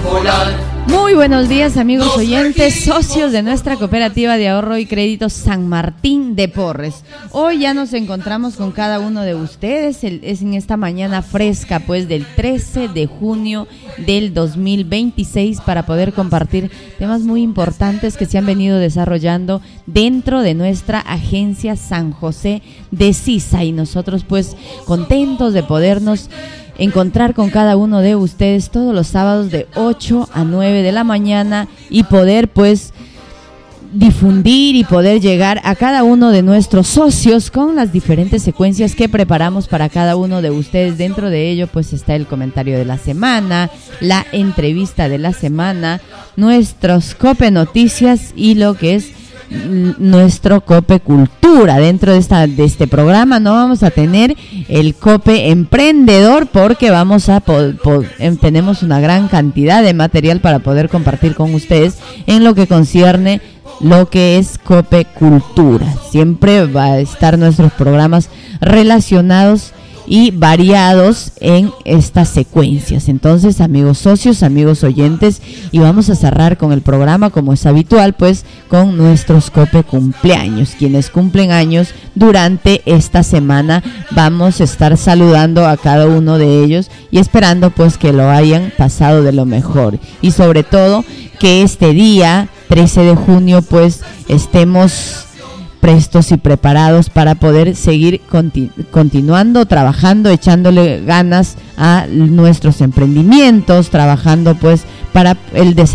volar. Muy buenos días, amigos oyentes, socios de nuestra cooperativa de ahorro y crédito San Martín de Porres. Hoy ya nos encontramos con cada uno de ustedes, es en esta mañana fresca, pues del 13 de junio del 2026, para poder compartir temas muy importantes que se han venido desarrollando dentro de nuestra agencia San José de Sisa, y nosotros pues contentos de podernos encontrar con cada uno de ustedes todos los sábados de 8 a 9 de la mañana y poder pues difundir y poder llegar a cada uno de nuestros socios con las diferentes secuencias que preparamos para cada uno de ustedes. Dentro de ello pues está el comentario de la semana, la entrevista de la semana, nuestros Cope Noticias y lo que es nuestro Cope Cultura. Dentro de este programa no vamos a tener el Cope Emprendedor porque tenemos una gran cantidad de material para poder compartir con ustedes en lo que concierne lo que es Cope Cultura. Siempre va a estar nuestros programas relacionados y variados en estas secuencias. Entonces, amigos socios, amigos oyentes, y vamos a cerrar con el programa como es habitual, pues con nuestros Cope cumpleaños. Quienes cumplen años durante esta semana, vamos a estar saludando a cada uno de ellos y esperando pues que lo hayan pasado de lo mejor, y sobre todo que este día 13 de junio pues estemos prestos y preparados para poder seguir continuando, trabajando, echándole ganas a nuestros emprendimientos, trabajando pues para el desarrollo